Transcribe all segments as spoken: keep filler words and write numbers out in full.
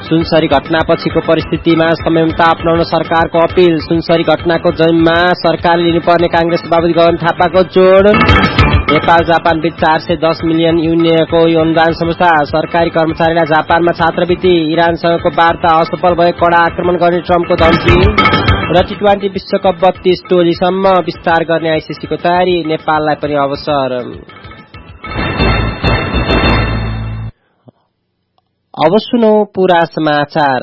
सुनसरी घटनापछिको परिस्थितिमा संयमता अपनाउन सरकारको अपील। सुनसरी घटनाको जिम्मा सरकारले लिनुपर्ने कांग्रेस सभापति गगन थापाको जोड। नेपाल जापान बीच चार सय दस मिलियन युनियनको अनुदान समझौता। सरकारी कर्मचारीलाई जापानमा छात्रवृत्ति। इरानसँगको वार्ता असफल भए कडा आक्रमण गर्ने ट्रम्पको धम्की। र टी ट्वेन्टी विश्वकप बत्तीस टोलीसम्म विस्तार गर्ने आईसीसीको तयारी। नेपाललाई पनि अवसर। अब सुनौ पूरा समाचार।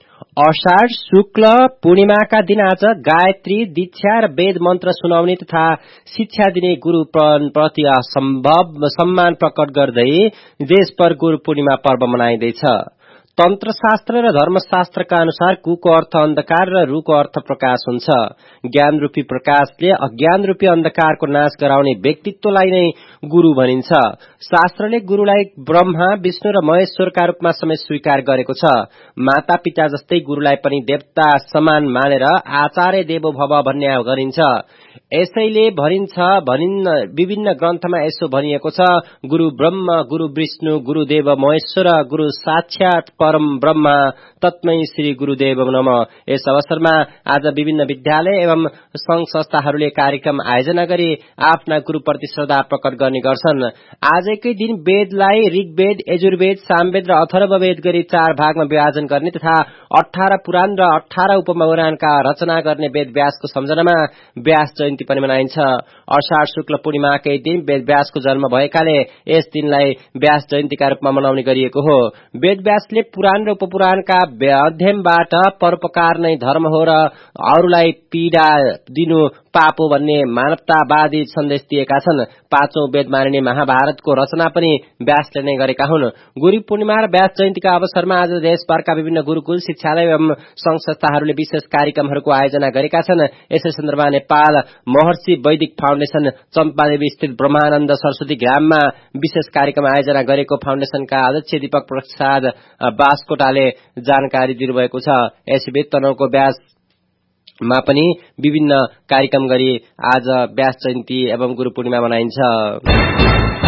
अषाढ शुक्ल पूर्णिमाका दिन आज गायत्री, दीक्षा र वेद मन्त्र सुनाउने तथा शिक्षा दिने गुरु प्रति असम्भव सम्मान प्रकट गर्दै देशभर गुरु पूर्णिमा पर्व मनाइँदैछ। तन्त्रशास्त्र र धर्मशास्त्रका अनुसार कुको अर्थ अन्धकार र रुको अर्थ प्रकाश हुन्छ। ज्ञान रूपी प्रकाशले अज्ञान रूपी अन्धकारको नाश गराउने व्यक्तित्वलाई नै गुरु भनिन्छ। शास्त्रले गुरुलाई ब्रह्मा, विष्णु र महेश्वरका रूपमा समेत स्वीकार गरेको छ। माता पिता जस्तै गुरुलाई पनि देवता समान मानेर आचार्य देवो भव भन्ने गरिन्छ। यसैले भनिन्छ भनिन्न विभिन्न ग्रन्थमा यसो भनिएको छ, गुरु ब्रह्म, गुरु विष्णु, गुरुदेव महेश्वर, गुरु साक्षात परम ब्रह्म, तत्मै श्री गुरुदेव नमः। यस अवसरमा आज विभिन्न विद्यालय एवं संघ संस्थाहरूले कार्यक्रम आयोजना गरी आफ्ना गुरुप्रति श्रद्धा प्रकट गर्ने गर्छन्। आजकै दिन वेदलाई ऋग्वेद, यजुर्वेद, सामवेद र अथर्ववेद गरी चार भागमा विभाजन गर्ने तथा अठारह पुराण र अठारह उपपुराणका रचना गर्ने वेद व्यासको सम्झनामा व्यास जयन्ती पनि मनाइन्छ। अषाढ शुक्ल पूर्णिमाकै दिन वेद व्यासको जन्म भएकाले यस दिनलाई व्यास जयन्तीका रूपमा मनाउने गरिएको हो। वेद व्यासले पुराण र उपपुराणका अध्ययनबाट परोपकार नै धर्म हो र अरूलाई पीडा दिनु पाप हो भन्ने मानवतावादी सन्देश दिएका छन्। पाँचौं वेद मानिने महाभारतको रचना पनि व्यासले नै गरेका हुन्। गुरु पूर्णिमा र व्यास जयन्तीका अवसरमा आज देशभरका विभिन्न गुरुकुल, शिक्षालय एवं संघ संस्थाहरूले विशेष कार्यक्रमहरूको आयोजना गरेका छन्। यसै सन्दर्भमा नेपाल महर्षि वैदिक फाउन्डेशन चम्पादेवी स्थित ब्रह्मानन्द सरस्वती ग्राममा विशेष कार्यक्रम आयोजना गरेको फाउन्डेशनका अध्यक्ष दीपक प्रसाद बास्कोटाले जानकारी दिनुभएको छ। यसैबीच तनहुँको व्यास मा पनि विभिन्न कार्यक्रम गरी आज व्यास जयन्ती एवं गुरु पूर्णिमा मनाइन्छ।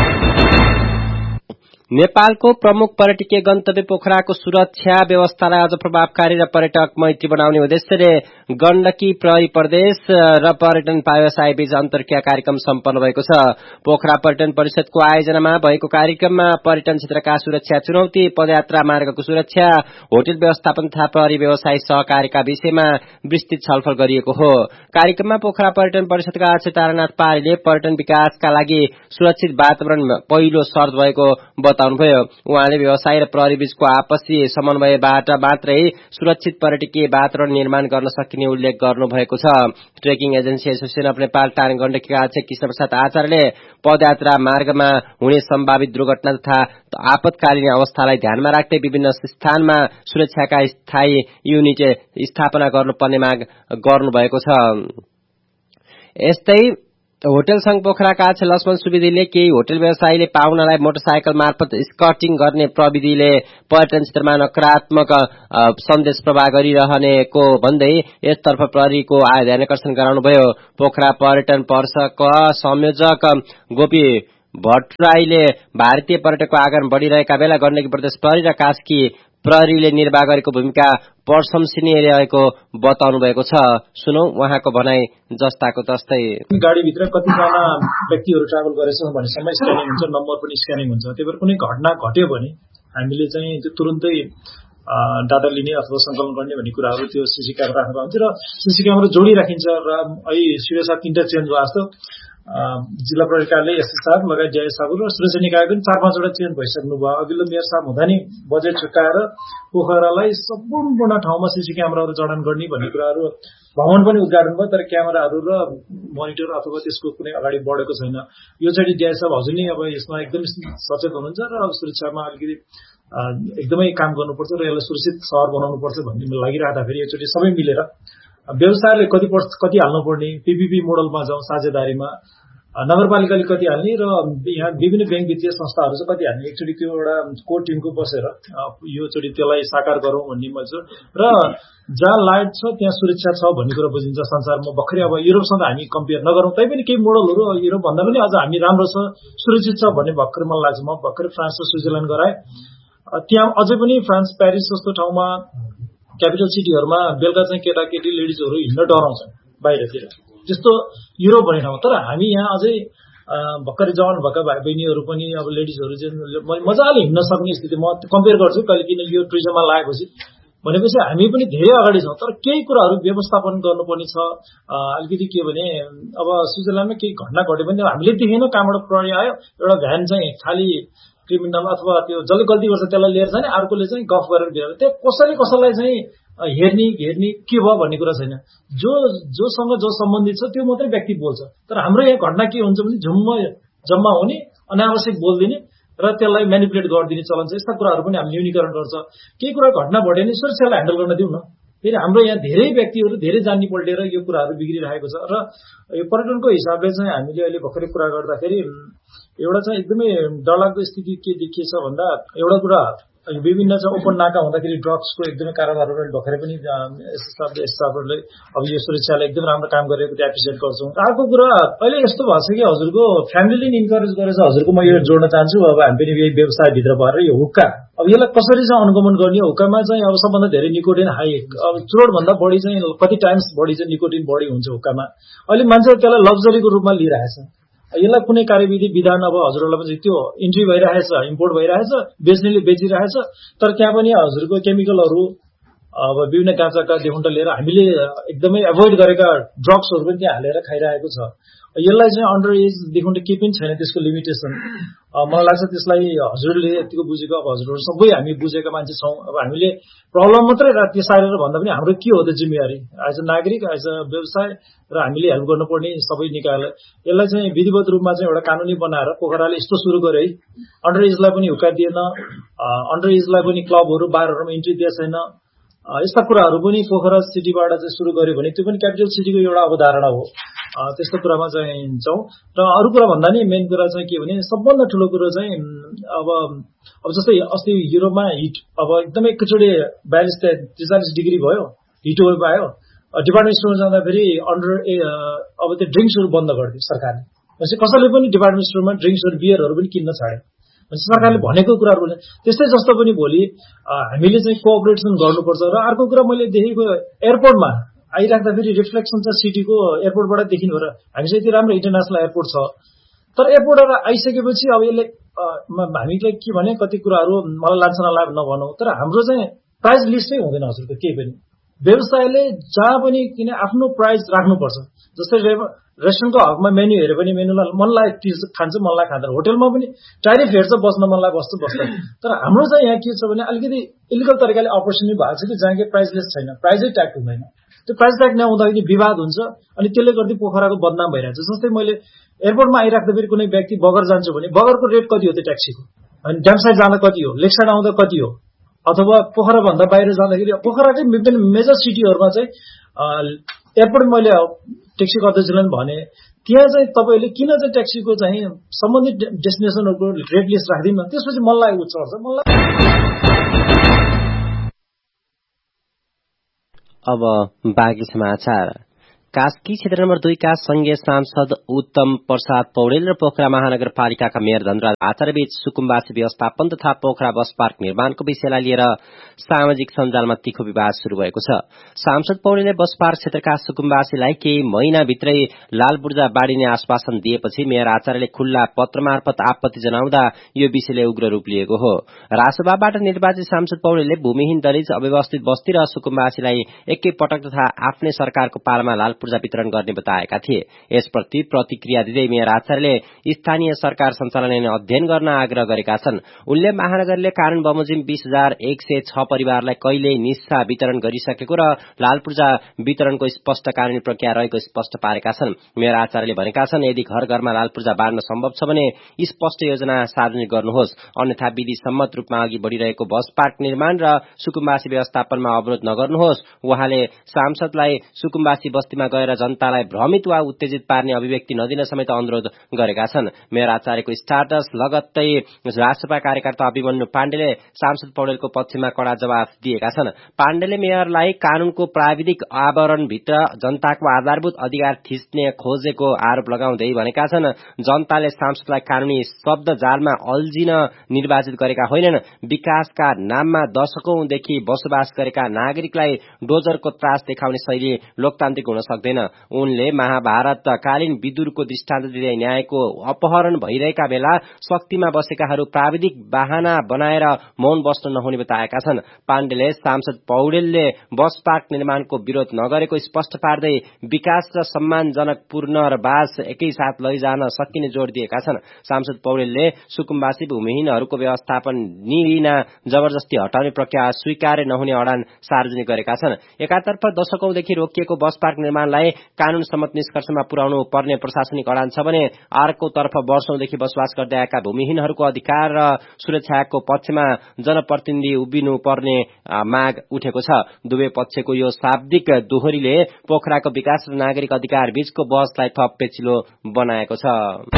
नेपालको प्रमुख पर्यटकीय गन्तव्य पोखराको सुरक्षा व्यवस्थालाई अझ प्रभावकारी र पर्यटक मैत्री बनाउने उद्देश्यले गण्डकी प्रहरी प्रदेश र पर्यटन व्यवसाय बीच अन्तर्क्रिया कार्यक्रम सम्पन्न भएको छ। पोखरा पर्यटन परिषदको आयोजनामा भएको कार्यक्रममा पर्यटन क्षेत्रका सुरक्षा चुनौती, पदयात्रा मार्गको सुरक्षा, होटल व्यवस्थापन तथा प्रहरी व्यवसाय सहकार्यका विषयमा विस्तृत छलफल गरिएको हो। कार्यक्रममा पोखरा पर्यटन परिषदका अध्यक्ष तारानाथ पारीले पर्यटन विकासका लागि सुरक्षित वातावरण पहिलो शर्त भएको बताउनुभयो। उहाँले व्यवसाय र प्रहरी बीचको आपसी समन्वयबाट मात्रै सुरक्षित पर्यटकीय वातावरण निर्माण गर्न सकिने उल्लेख गर्नुभएको छ। Trekking agency association of Nepal टार गण्डकीका अध्यक्ष कृष्ण प्रसाद आचार्यले पदयात्रा मार्गमा हुने सम्भावित दुर्घटना तथा आपतकालीन अवस्थालाई ध्यानमा राख्दै विभिन्न स्थानमा सुरक्षाका स्थायी युनिट स्थापना गर्नुपर्ने माग गर्नुभएको छ। यस्तै होटल संघ पोखराका अध्यक्ष लक्ष्मण सुवेदीले केही होटल व्यवसायीले पाहुनालाई मोटरसाइकल मार्फत स्कर्टिङ गर्ने प्रविधिले पर्यटन क्षेत्रमा नकारात्मक सन्देश प्रवाह गरिरहनेको भन्दै यसतर्फ प्रहरीको ध्यान आकर्षण गराउनुभयो। पोखरा पर्यटन पर्षदका संयोजक गोपी भट्टराईले भारतीय पर्यटकको आगमन बढ़िरहेका बेला गण्डकी प्रदेश प्रहरी र कास्की प्रहरीले निर्वाह गरेको भूमिका प्रशंसनीय रहेको बताउनु भएको छ। सुनौ उहाँको भनाई जस्ताको तस्तै। गाडीभित्र कतिजना व्यक्तिहरू ट्राभल गरेछ भनेसम्म स्क्यानिङ हुन्छ, नम्बर पनि स्क्यानिङ हुन्छ। त्यही भएर कुनै घटना घट्यो भने हामीले चाहिँ त्यो तुरुन्तै डाटा लिने अथवा संकलन गर्ने भन्ने कुराहरू त्यो सीसी क्यामेरा राख्नु हुन्छ र सीसी क्यामेरा जोडिराखिन्छ र अहिले शिव साथ इन्टरचेन्ज भएको जस्तो जिल्ला प्रहरी कार्यालय एसपी साहब लगायत डिआई साहब र सुरक्षा निकाय पनि चार पाँचवटा चेन्ज भइसक्नु भयो। अघिल्लो मेयर साहब हुँदा नि बजेट छुट्याएर पोखरालाई सम्पूर्ण ठाउँमा सीसी क्यामेराहरू जडान गर्ने भन्ने कुराहरू भवन पनि उद्घाटन भयो, तर क्यामेराहरू र मोनिटर अथवा त्यसको कुनै अगाडि बढेको छैन। यो चाहिँ डिआई साहब हजुर नै अब यसमा एकदम सचेत हुनुहुन्छ र अब सुरक्षामा अलिकति एकदमै काम गर्नुपर्छ र यसलाई सुरक्षित सहर बनाउनुपर्छ भन्ने लागिराख्दाखेरि एकचोटि सबै मिलेर व्यवसायले कति कति हाल्नुपर्ने पीपीपी मोडलमा जाउँ, साझेदारीमा नगरपालिकाले कति हाल्ने र यहाँ विभिन्न बैंक वित्तीय संस्थाहरू चाहिँ कति हाल्ने, एकचोटि त्यो एउटा कोर टिमको बसेर योचोटि त्यसलाई साकार गरौँ भन्ने म छु। र जहाँ लाइट छ त्यहाँ सुरक्षा छ भन्ने कुरा बुझिन्छ संसारमा। भर्खरै अब युरोपसँग हामी कम्पेयर नगरौँ, तैपनि केही मोडलहरू युरोप भन्दा पनि अझ हामी राम्रो छ, सुरक्षित छ भन्ने भर्खर मलाई लाग्छ। म भर्खरै फ्रान्स र स्विजरल्यान्ड गराएँ, त्यहाँ अझै पनि फ्रान्स प्यारिस जस्तो ठाउँमा क्यापिटल सिटीहरूमा बेलुका चाहिँ केटाकेटी लेडिजहरू हिँड्न डराउँछन् बाहिरतिर, त्यस्तो युरोप भन्ने ठाउँमा। तर हामी यहाँ अझै भर्खरै जवान भएका भाइ बहिनीहरू पनि अब लेडिजहरू चाहिँ मजाले हिँड्न सक्ने स्थिति म कम्पेयर गर्छु कहिले, किन यो टुरिज्ममा लागेपछि भनेपछि हामी पनि धेरै अगाडि छौँ। तर केही कुराहरू व्यवस्थापन गर्नुपर्ने छ। अलिकति के भने अब स्विजरल्यान्डमा केही घटना घट्यो भने हामीले देखेनौँ कहाँबाट प्रहरी आयो, एउटा भ्यान चाहिँ खालि क्रिमिनल अथवा त्यो जसले गल्ती गर्छ त्यसलाई लिएर जाने, अर्कोले चाहिँ गफ गरेर दिएर त्यो कसैले कसैलाई चाहिँ हेर्ने हेर्ने के भयो भन्ने कुरा छैन। जो जोसँग जो सम्बन्धित छ त्यो मात्रै व्यक्ति बोल्छ। तर हाम्रो यहाँ घटना के हुन्छ भने झुम्म जम्मा हुने, अनावश्यक बोलिदिने र त्यसलाई म्यानिपुलेट गरिदिने चलन छ। यस्ता कुराहरू पनि हामीले न्यूनीकरण गर्छ। केही कुरा घटना घट्यो भने सुरक्षालाई ह्यान्डल गर्न दिउँ न। फेरि हाम्रो यहाँ धेरै व्यक्तिहरू धेरै जान्ने पल्टेर यो कुराहरू बिग्रिरहेको छ। र यो पर्यटनको हिसाबले चाहिँ हामीले अहिले भर्खरै कुरा गर्दाखेरि एउटा चाहिँ एकदमै डरलाग्दो स्थिति के देखिएछ भन्दा, एउटा कुरा विभिन्न चाहिँ ओपन नाका हुँदाखेरि ड्रग्सको एकदमै कारोबारहरू भर्खरै पनि एसएसएफले स्टाफहरूले अब यो सुरक्षाले एकदम राम्रो काम गरेको त्यो एप्रिसिएट गर्छौँ। अर्को कुरा अहिले यस्तो भएको छ कि हजुरको फ्यामिलीले इन्करेज गरेछ, हजुरको म यो जोड्न चाहन्छु। अब हामी पनि यही व्यवसायभित्र भएर यो हुक्का, अब यसलाई कसरी चाहिँ अनुगमन गर्ने? हुक्कामा चाहिँ अब सबभन्दा धेरै निकोटिन हाई, अब चुरोटभन्दा बढी चाहिँ कति टाइम्स बढी चाहिँ निकोटिन बढी हुन्छ हुक्कामा। अहिले मान्छे त्यसलाई लग्जरीको रूपमा लिइरहेछ। यसलाई कुनै कार्यविधि विधान अब हजुरहरूलाई पनि त्यो इन्ट्री भइरहेछ, इम्पोर्ट भइरहेछ, बेच्नेले बेचिरहेछ। तर त्यहाँ पनि हजुरको केमिकलहरू अब विभिन्न गाँचाका देखुन्ट लिएर हामीले एकदमै एभोइड गरेका ड्रग्सहरू पनि त्यहाँ हालेर खाइरहेको छ। यसलाई चाहिँ अन्डर एजदेखि केही पनि छैन त्यसको लिमिटेसन। मलाई लाग्छ त्यसलाई हजुरले यतिको बुझेको, अब हजुरहरू सबै हामी बुझेका मान्छे छौँ। अब हामीले प्रब्लम मात्रै त्यसरी भन्दा पनि हाम्रो के हो त जिम्मेवारी एज अ नागरिक, एज अ व्यवसाय, र हामीले हेल्प गर्नुपर्ने सबै निकायलाई। यसलाई चाहिँ विधिवत रूपमा चाहिँ एउटा कानुनी बनाएर पोखराले यस्तो सुरु गर्यो है, अन्डर एजलाई पनि हुक्का दिएन, अन्डर एजलाई पनि क्लबहरू बारहरूमा इन्ट्री दिएको छैन। यस्ता कुराहरू पनि पोखरा सिटीबाट चाहिँ सुरु गर्यो भने त्यो पनि क्यापिटल सिटीको एउटा अवधारणा हो। त्यस्तो कुरामा चाहिँ छौँ। र अरू कुरा भन्दा नि मेन कुरा चाहिँ के भने सबभन्दा ठुलो कुरो चाहिँ अब अब जस्तै अस्ति युरोपमा हिट अब एकदमै एकचोटि बयालिस त्रिचालिस डिग्री भयो, हिट वेभ आयो। डिपार्टमेन्ट स्टोरमा जाँदाखेरि अन्डर ए अब त्यो ड्रिङ्क्सहरू बन्द गरिदियो सरकारले। भनेपछि कसैले पनि डिपार्टमेन्ट स्टोरमा ड्रिङ्क्सहरू बियरहरू पनि किन्न छाड्यो। सरकारले भनेको कुराहरू बोल्छ। त्यस्तै जस्तो पनि भोलि हामीले चाहिँ कोअपरेसन गर्नुपर्छ। र अर्को कुरा मैले देखेको एयरपोर्टमा आइराख्दाखेरि रिफ्लेक्सन छ सिटीको एयरपोर्टबाट देखिनु हो। र हामी चाहिँ यति राम्रो इन्टरनेसनल एयरपोर्ट छ, तर एयरपोर्टहरू आइसकेपछि अब यसले हामीले के भने कति कुराहरू मलाई लाग्छ नलाभ नभनौँ, तर हाम्रो चाहिँ प्राइस लिस्टै हुँदैन हजुरको केही पनि। व्यवसायले जहाँ पनि किन आफ्नो प्राइस राख्नुपर्छ। जस्तै रेस्टुरेन्टको हकमा मेन्यू हेऱ्यो भने मेन्यूलाई मनलाई खान्छ मनलाई खाँदैन, होटेलमा पनि टाइरिफ हेर्छ बस्न मनलाई बस्छ बस्छ। तर हाम्रो चाहिँ यहाँ के छ भने अलिकति इलिगल तरिकाले अपरेसन भएको छ कि जहाँ कि प्राइस लिस्ट छैन, प्राइजै ट्याग हुँदैन। त्यो प्राइस ट्याग नहुँदाखेरि विवाद हुन्छ अनि त्यसले गर्दा पोखराको बदनाम भइरहेछ। जस्तै मैले एयरपोर्टमा आइराख्दाखेरि कुनै व्यक्ति बगर जान्छु भने बगरको रेट कति हो त्यो ट्याक्सीको, अनि ड्यामसाइड जाँदा कति हो, लेकसाइड आउँदा कति हो, अथवा पोखराभन्दा बाहिर जाँदाखेरि पोखराकै विभिन्न मेजर सिटीहरूमा चाहिँ एयरपोर्ट मैले ट्याक्सी अध्यक्षलाई भने त्यहाँ चाहिँ तपाईँहरूले किन चाहिँ ट्याक्सीको चाहिँ सम्बन्धित डेस्टिनेसनहरूको रेट लिस्ट राख्दिनु। त्यसपछि मलाई उच्च पर्छ मलाई। अब बाँकी समाचार। कास्की क्षेत्र नम्बर दुईका संघीय सांसद उत्तम प्रसाद पौडेल र पोखरा महानगरपालिकाका मेयर धनराज आचार्यबीच सुकुम्बासी व्यवस्थापन तथा पोखरा बस पार्क निर्माणको विषयलाई लिएर सामाजिक सञ्जालमा तीखो विवाद शुरू भएको छ। सांसद पौडेलले बस पार्क क्षेत्रका सुकुम्बासीलाई केही महिनाभित्रै लालबुर्जा बाँडिने आश्वासन दिएपछि मेयर आचार्यले खुल्ला पत्र मार्फत आपत्ति जनाउँदा यो विषयले उग्र रूप लिएको हो। रासोबाबाट निर्वाचित सांसद पौडेलले भूमिहीन दलित अव्यवस्थित बस्ती र सुकुम्बासीलाई एकै पटक तथा आफ्नै सरकारको पालामा लाल पूर्जा वितरण गर्ने बताएका थिए। यसप्रति प्रतिक्रिया दिँदै मेयर आचार्यले स्थानीय सरकार सञ्चालन अध्ययन गर्न आग्रह गरेका छन्। उनले महानगरले कानून बमोजिम बीस हजार एक सय छ परिवारलाई कहिले निस्सा वितरण गरिसकेको र लाल पूर्जा वितरणको स्पष्ट कानूनी प्रक्रिया रहेको स्पष्ट पारेका छन्। मेयर आचार्यले भनेका छन्, यदि घर घरमा लाल पूर्जा बाँड्न सम्भव छ भने स्पष्ट योजना सार्वजनिक गर्नुहोस्, अन्यथा विधि सम्मत रूपमा अघि बढ़िरहेको बस पार्क निर्माण र सुकुम्बासी व्यवस्थापनमा अवरोध नगर्नुहोस्। उहाँले सांसदलाई सुकुम्बासी बस्तीमा गएर जनतालाई भ्रमित वा उत्तेजित पार्ने अभिव्यक्ति नदिन समेत अनुरोध गरेका छन्। मेयर आचार्यको स्टाटस लगत्तै राष्ट्रपा कार्यकर्ता अभिमन्यु पाण्डेले सांसद पौडेलको पक्षमा कडा जवाफ दिएका छन्। पाण्डेले मेयरलाई कानूनको प्राविधिक आवरणभित्र जनताको आधारभूत अधिकार थिच्ने खोजेको आरोप लगाउँदै भनेका छन्, जनताले सांसदलाई कानूनी शब्द जालमा अल्झिन निर्वाचित गरेका होइनन्। विकासका नाममा दशकौंदेखि बसोबास गरेका नागरिकलाई डोजरको त्रास देखाउने शैली लोकतान्त्रिक हुन सक्दैन। उनले महाभारतकालीन विदुरको दृष्टान्त दिँदै न्यायको अपहरण भइरहेका बेला शक्तिमा बसेकाहरू प्राविधिक बाहना बनाएर मौन बस्न नहुने बताएका छन्। पाण्डेले सांसद पौडेलले बस पार्क निर्माणको विरोध नगरेको स्पष्ट पार्दै विकास र सम्मानजनक पुनर्वास एकैसाथ लैजान सकिने जोड़ दिएका छन्। सांसद पौडेलले सुकुम्बासी भूमिहीनहरूको व्यवस्थापन निलिन जबरजस्ती हटाउने प्रक्रिया स्वीकार्य नहुने अडान सार्वजनिक गरेका छन्। एकातर्फ दशकौंदेखि रोकिएको बस पार्क निर्माणलाई कानून सम्मत निष्कर्षमा पुर्याउनु पर्ने प्रशासनिक अडान छ भने अर्कोतर्फ वर्षौंदेखि बसोबास गर्दै आएका भूमिहीनहरूको अधिकार र सुरक्षाको पक्षमा जनप्रतिनिधि उभिनु पर्ने माग उठेको छ। दुवै पक्षको यो शाब्दिक दोहोरीले पोखराको विकास र नागरिक अधिकार बीचको बहसलाई थप पेचिलो बनाएको छ।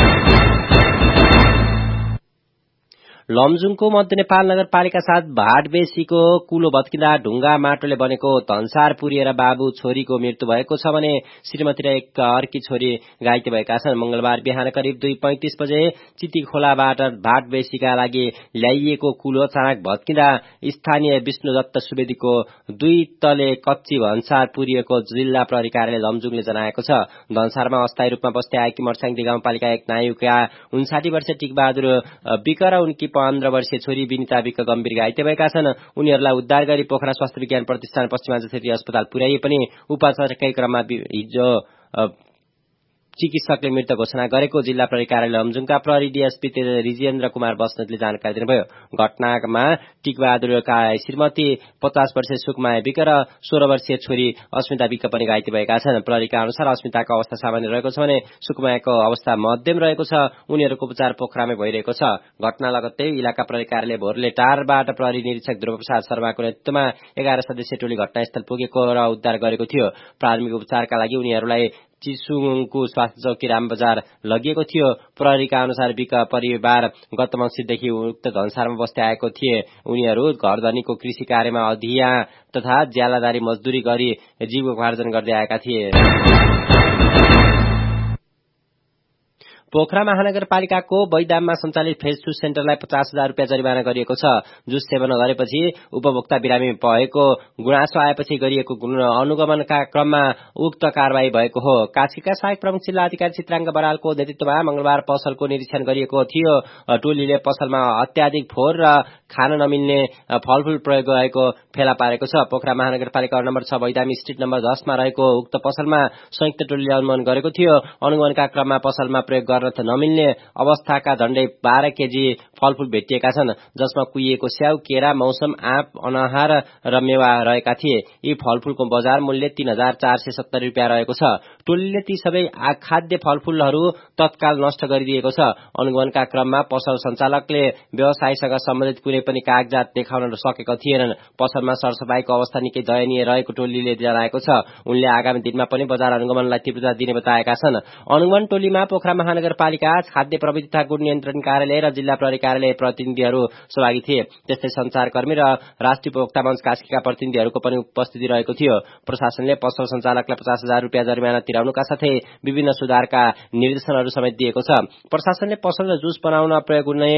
लमजुङको मध्य नेपाल नगरपालिका साथ भाटबेसीको कुलो भत्किँदा ढुङ्गा माटोले बनेको धनसार पुरिएर बाबु छोरीको मृत्यु भएको छ भने श्रीमती र एक अर्की छोरी घाइते भएका छन्। मंगलबार बिहान करिब दुई पैंतिस बजे चिती खोलाबाट भाटबेसीका लागि ल्याइएको कुलो अचानक भत्किँदा स्थानीय विष्णुदत्त सुवेदीको दुई तले कच्ची भन्सार पुरिएको जिल्ला प्रहरी कार्यालय लमजुङले जनाएको छ। धनसारमा अस्थायी रूपमा बस्दै आएकी मर्स्याङदी गाउँपालिका एक नायुका उन्साठी वर्षीय टिकबहादुर विक र उनकी पन्ध्र वर्षीय छोरी विनिता विक गम्भीर घाइते भएका छन्। उनीहरूलाई उद्धार गरी पोखरा स्वास्थ्य विज्ञान प्रतिष्ठान पश्चिमाञ्चल क्षेत्रीय अस्पताल पुर्याइए पनि उपचारकै क्रममा हिजो चिकित्सकले मृत घोषणा गरेको जिल्ला प्रहरी कार्यालय लमजुङका प्रहरी डीएसपी रिजेन्द्र कुमार बस्नेतले जानकारी दिनुभयो। घटनामा टिकबहादुरका श्रीमती पचास वर्षीय सुकमाया विक र सोह्र वर्षीय छोरी अस्मिता विक पनि घाइते भएका छन्। प्रहरीका अनुसार अस्मिताको अवस्था सामान्य रहेको छ भने सुकमायाको अवस्था मध्यम रहेको छ। उनीहरूको उपचार पोखरामै भइरहेको छ। घटना लगत्तै इलाका प्रहरी कार्यालय भोरले टारबाट प्रहरी निरीक्षक ध्रुवप्रसाद शर्माको नेतृत्वमा एघार सदस्यीय टोली घटनास्थल पुगेको र उद्धार गरेको थियो। प्राथमिक उपचारका लागि उनीहरूलाई चिसुङको स्वास्थ्य चौकी रामबजार लगिएको थियो। प्रहरीका अनुसार विक परिवार गत मङ्सिरदेखि उक्त धनसारमा बस्दै आएको थिए। उनीहरू घरधनीको कृषि कार्यमा अधिया तथा ज्यालादारी मजदुरी गरी जीविकोपार्जन गर्दै आएका थिए। पोखरा महानगरपालिकाको बैदाममा सञ्चालित फ्रेस जुस सेन्टरलाई पचास हजार रूपियाँ जरिवाना गरिएको छ। जुस सेवन गरेपछि उपभोक्ता बिरामी भएको गुनासो आएपछि गरिएको अनुगमनका क्रममा उक्त कारवाही भएको हो। कास्कीका सहायक प्रमुख जिल्ला अधिकारी चित्राङ्ग बरालको नेतृत्वमा मंगलबार पसलको निरीक्षण गरिएको थियो। टोलीले पसलमा अत्याधिक फोहोर र खान नमिल्ने फलफूल प्रयोग गरेको फेला पारेको छ। पोखरा महानगरपालिका नम्बर छ बैदामी स्ट्रिट नम्बर दसमा रहेको उक्त पसलमा संयुक्त टोलीले अनुगमन गरेको थियो। अनुगमनका क्रममा पसलमा प्रयोग गर्न त नमिल्ने अवस्थाका झण्डै बाह्र केजी फलफूल भेटिएका छन्, जसमा कुहिएको स्याउ, केरा, मौसम, आँप, अनाहार र मेवा रहेका थिए। यी फलफूलको बजार मूल्य तीन हजार चार सय सत्तरी रूपियाँ रहेको छ। टोलीले ती सबै खाद्य फलफूलहरू तत्काल नष्ट गरिदिएको छ। अनुगमनका क्रममा पसल सञ्चालकले व्यवसायसँग सम्बन्धित कुनै पनि कागजात देखाउन सकेका थिएनन्। पसलमा सरसफाईको अवस्था निकै दयनीय रहेको टोलीले जनाएको छ। उनले आगामी दिनमा पनि बजार अनुगमनलाई तीव्रता दिने बताएका छन्। अनुगमन टोलीमा पोखरा महानगरपालिका खाद्य प्रविधि तथा गुण नियन्त्रण कार्यालय र जिल्ला प्रहरी कार्यालय प्रतिनिधिहरू सहभागी थिए। त्यस्तै संचारकर्मी र राष्ट्रिय उपभोक्ता मञ्च कास्कीका प्रतिनिधिहरूको पनि उपस्थिति रहेको थियो। प्रशासनले पसल सञ्चालकलाई पचास हजार रूपियाँ जरिमाना तिराउनुका साथै विभिन्न सुधारका निर्देशनहरू समेत दिएको छ। प्रशासनले पसल र जुस बनाउन प्रयोग हुने